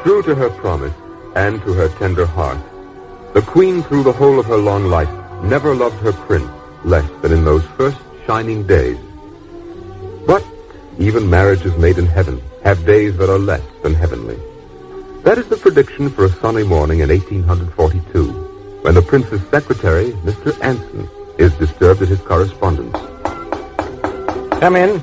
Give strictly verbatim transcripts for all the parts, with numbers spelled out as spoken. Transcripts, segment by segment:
True to her promise and to her tender heart, the queen through the whole of her long life never loved her prince less than in those first shining days. But even marriages made in heaven have days that are less than heavenly. That is the prediction for a sunny morning in eighteen forty-two, when the prince's secretary, Mister Anson, is disturbed at his correspondence. Come in.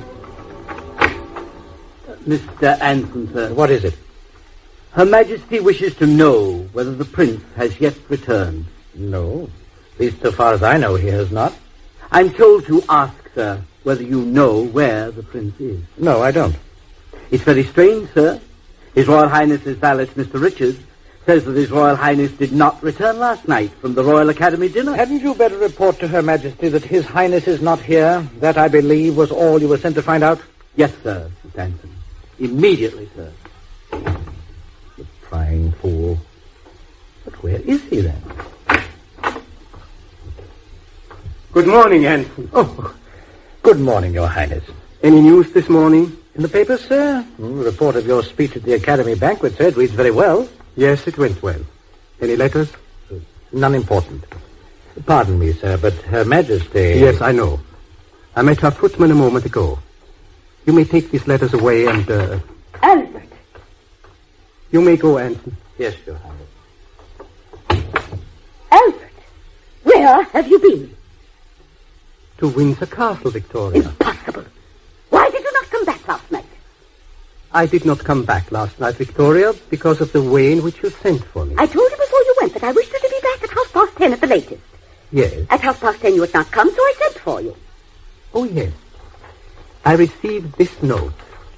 Mister Anson, sir. What is it? Her Majesty wishes to know whether the prince has yet returned. No. At least so far as I know, he has not. I'm told to ask, sir, whether you know where the prince is. No, I don't. It's very strange, sir. His Royal Highness's valet, Mister Richards, says that His Royal Highness did not return last night from the Royal Academy dinner. Hadn't you better report to Her Majesty that His Highness is not here? That, I believe, was all you were sent to find out? Yes, sir, Mister Anson. Immediately, sir. The prying fool. But where is he, then? Good morning, Anson. Oh, good morning, Your Highness. Any news this morning? In the papers, sir? Mm, report of your speech at the Academy banquet, sir. It reads very well. Yes, it went well. Any letters? Uh, none important. Pardon me, sir, but Her Majesty... Yes, I know. I met her footman a moment ago. You may take these letters away and, uh... Albert! You may go, Anson. Yes, Your Highness. Albert! Where have you been? To Windsor Castle, Victoria. Impossible. Why did you not come back last night? I did not come back last night, Victoria, because of the way in which you sent for me. I told you before you went that I wished you to be back at half past ten at the latest. Yes. At half past ten you had not come, so I sent for you. Oh, yes. I received this note.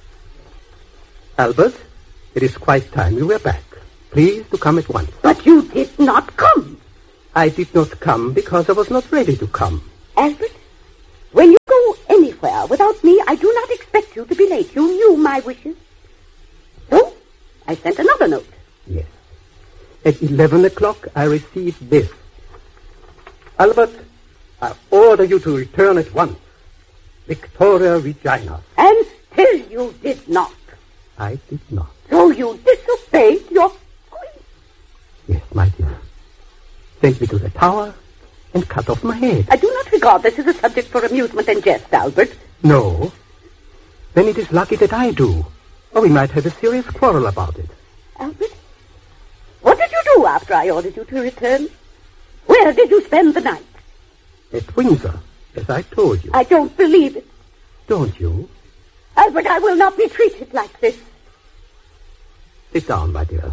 Albert, it is quite time you were back. Please to come at once. But you did not come. I did not come because I was not ready to come. Albert, when you go anywhere without me, I do not expect you to be late. You knew my wishes. So, I sent another note. Yes. At eleven o'clock, I received this. Albert, I order you to return at once. Victoria Regina. And still you did not. I did not. So you disobeyed your queen. Yes, my dear. Sent me to the tower and cut off my head. I do not regard this as a subject for amusement and jest, Albert. No. Then it is lucky that I do. Or we might have a serious quarrel about it. Albert, what did you do after I ordered you to return? Where did you spend the night? At Windsor, as I told you. I don't believe it. Don't you? Albert, I will not be treated like this. Sit down, my dear.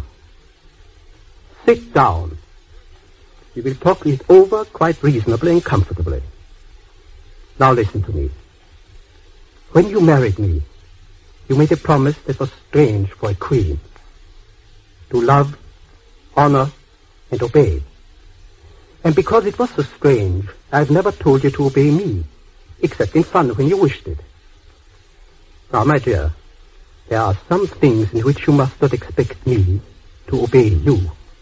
Sit down. We will talk it over quite reasonably and comfortably. Now listen to me. When you married me, you made a promise that was strange for a queen. To love, honor, and obey. And because it was so strange, I've never told you to obey me, except in fun when you wished it. Now, my dear, there are some things in which you must not expect me to obey you.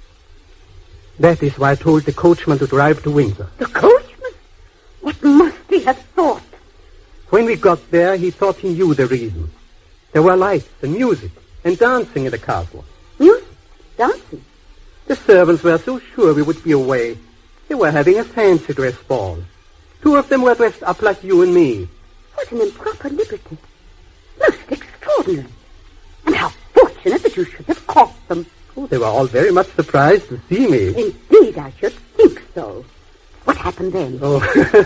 That is why I told the coachman to drive to Windsor. The coachman? What must he have thought? When we got there, he thought he knew the reason. There were lights and music and dancing in the castle. Music? Dancing? The servants were so sure we would be away. They were having a fancy dress ball. Two of them were dressed up like you and me. What an improper liberty. Most extraordinary. And how fortunate that you should have caught them. Oh, they were all very much surprised to see me. Indeed, I should think so. What happened then? Oh,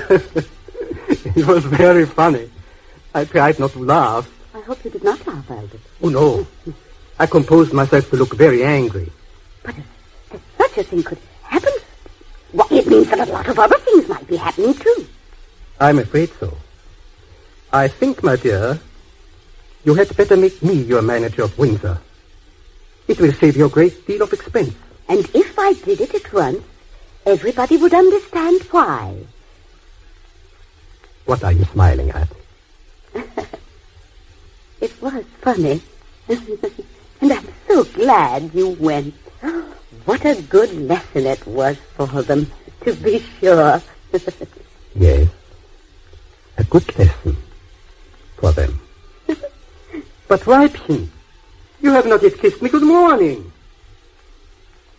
it was very funny. I tried not to laugh. I hope you did not laugh, Albert. Oh, no. I composed myself to look very angry. But if, if such a thing could happen, why, it means that a lot of other things might be happening, too. I'm afraid so. I think, my dear, you had better make me your manager of Windsor. It will save you a great deal of expense. And if I did it at once, everybody would understand why. What are you smiling at? It was funny. And I'm so glad you went. What a good lesson it was for them, to be sure. Yes. A good lesson for them. But, Weibchen, you have not yet kissed me good morning.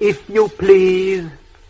If you please.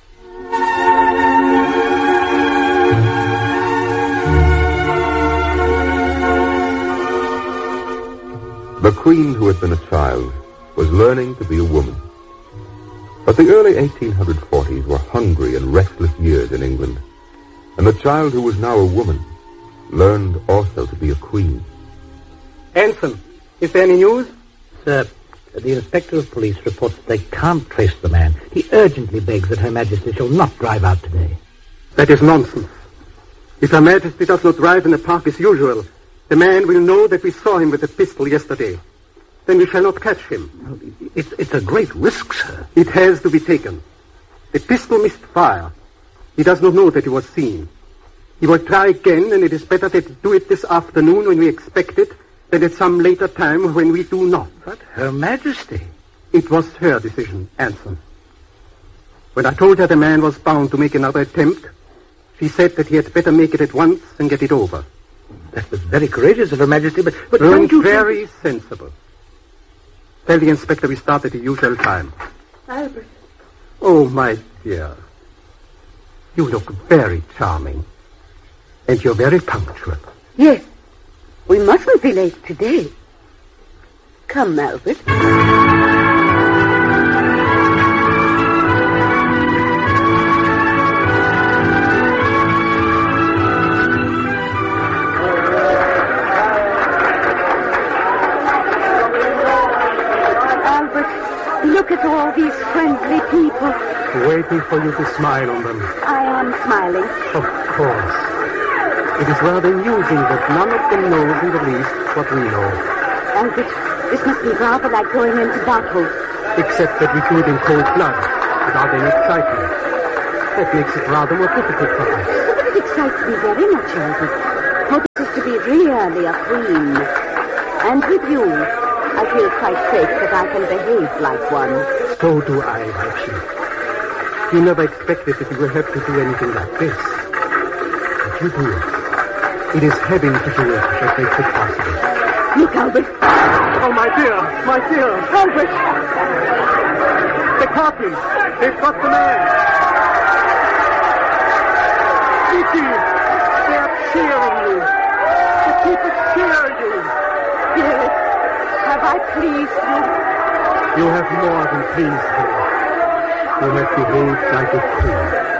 The Queen, who had been a child, was learning to be a woman. But the early eighteen forties were hungry and restless years in England, and the child who was now a woman learned also to be a queen. Anson, is there any news? Sir, the Inspector of Police reports that they can't trace the man. He urgently begs that Her Majesty shall not drive out today. That is nonsense. If Her Majesty does not drive in the park as usual, the man will know that we saw him with a pistol yesterday. Then we shall not catch him. It's, it's a great risk, sir. It has to be taken. The pistol missed fire. He does not know that he was seen. He will try again, and it is better that he do it this afternoon when we expect it than at some later time when we do not. But Her Majesty... It was her decision, Anson. When I told her the man was bound to make another attempt, she said that he had better make it at once and get it over. That was very courageous of Her Majesty, but... but and don't you very think... sensible. Tell the inspector we start at the usual time. Albert. Oh, my dear. You look very charming. And you're very punctual. Yes. We mustn't be late today. Come, Albert. Albert, look at all these friendly people. Waiting for you to smile on them. I am smiling. Of course. It is rather amusing that none of them knows in the least what we know. Albert, this must be rather like going into battle. Except that we do it in cold blood, without any excitement. That makes it rather more difficult for us. But it excites me very much, Albert. For this is to be really a queen. And with you, I feel quite safe that I can behave like one. So do I, Archie. You never expected that you would have to do anything like this. But you do it. It is heaven to do it that makes it possible. Look, Albert. Oh, my dear, my dear. Albert. The captain. They've got the man. Vicky, they are cheering you. The people cheer you. Yes. Have I pleased you? You have more than pleased me. You have behaved like a queen.